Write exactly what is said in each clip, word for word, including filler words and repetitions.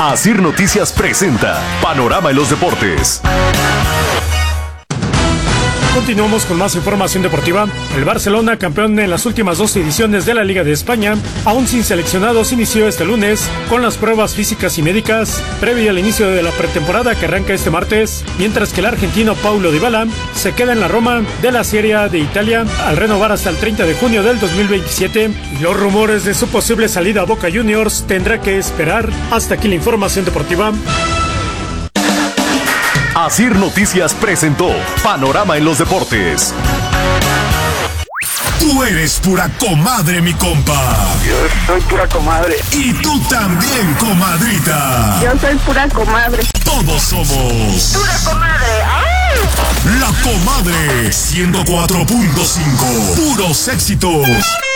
Asir Noticias presenta Panorama en los Deportes. Continuamos con más información deportiva. El Barcelona, campeón en las últimas dos ediciones de la Liga de España, aún sin seleccionados, inició este lunes con las pruebas físicas y médicas previo al inicio de la pretemporada que arranca este martes, mientras que el argentino Paulo Dybala se queda en la Roma de la Serie A de Italia al renovar hasta el treinta de junio del dos mil veintisiete. Y los rumores de su posible salida a Boca Juniors tendrá que esperar. Hasta aquí la información deportiva. Asir Noticias presentó Panorama en los Deportes. Tú eres pura comadre, mi compa. Yo soy pura comadre. Y tú también, comadrita. Yo soy pura comadre. Todos somos pura comadre. ¡Ay! La Comadre ciento cuatro punto cinco. Puros éxitos.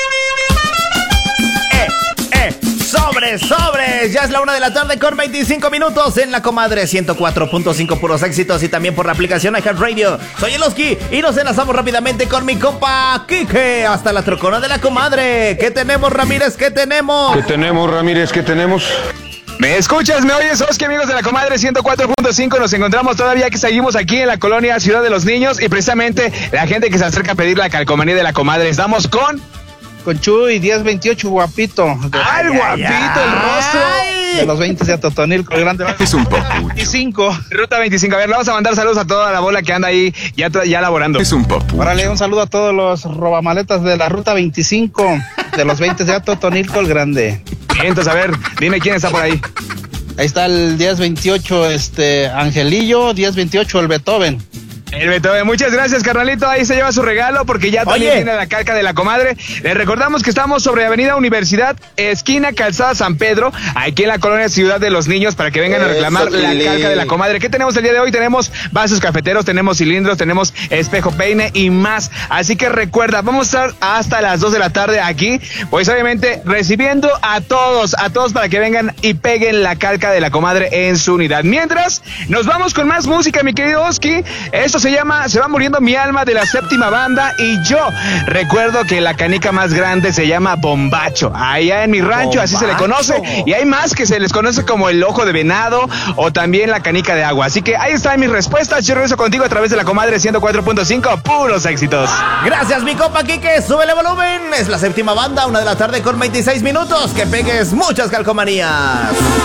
Sobres, sobres, ya es la una de la tarde con veinticinco minutos en La Comadre ciento cuatro punto cinco, puros éxitos, y también por la aplicación iHeartRadio. Soy Eloski y nos enlazamos rápidamente con mi compa Quique hasta la trocona de La Comadre. ¿Qué tenemos, Ramírez? ¿Qué tenemos? ¿Qué tenemos, Ramírez? ¿Qué tenemos? ¿Me escuchas? ¿Me oyes, Oski, amigos de La Comadre ciento cuatro punto cinco? Nos encontramos todavía que seguimos aquí en la colonia Ciudad de los Niños y precisamente la gente que se acerca a pedir la calcomanía de La Comadre. Estamos con... Con Chuy, diez veintiocho, guapito. ¡Ay, el guapito, el rostro! De los veinte de Totonilco, el grande. Es un poco. veinticinco. Ruta veinticinco. A ver, le vamos a mandar saludos a toda la bola que anda ahí ya, ya laborando. Es un poco. Órale, un saludo a todos los robamaletas de la Ruta veinticinco, de los veinte de Totonilco, el grande. Bien, entonces, a ver, dime quién está por ahí. Ahí está el diez veintiocho, este, Angelillo, diez veintiocho, el Beethoven. El Beethoven, muchas gracias, carnalito. Ahí se lleva su regalo porque ya también Oye. tiene la calca de La Comadre. Les recordamos que estamos sobre Avenida Universidad, esquina Calzada San Pedro, aquí en la colonia Ciudad de los Niños, para que vengan a reclamar Eso, la Lili. calca de La Comadre. ¿Qué tenemos el día de hoy? Tenemos vasos cafeteros, tenemos cilindros, tenemos espejo peine y más. Así que recuerda, vamos a estar hasta las dos de la tarde aquí, pues obviamente recibiendo a todos, a todos para que vengan y peguen la calca de La Comadre en su unidad. Mientras, nos vamos con más música, mi querido Oski. Esto se llama Se va muriendo mi alma, de la Séptima Banda, y yo recuerdo que la canica más grande se llama Bombacho, allá en mi rancho. Bombacho. Así se le conoce, y hay más que se les conoce como el ojo de venado o también la canica de agua. Así que ahí están mis respuestas. Yo regreso contigo a través de La Comadre ciento cuatro punto cinco, puros éxitos. Gracias, mi compa Quique, súbele volumen. Es la Séptima Banda, una de la tarde con veintiséis minutos. Que pegues muchas calcomanías.